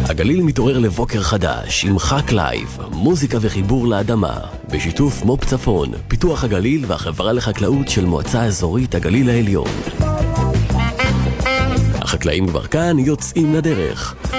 הגליל מתעורר לבוקר חדש עם חק לייב, מוזיקה וחיבור לאדמה, בשיתוף מו"פ צפון, פיתוח הגליל והחברה לחקלאות של מועצה אזורית הגליל העליון. החקלאים כבר כאן יוצאים לדרך.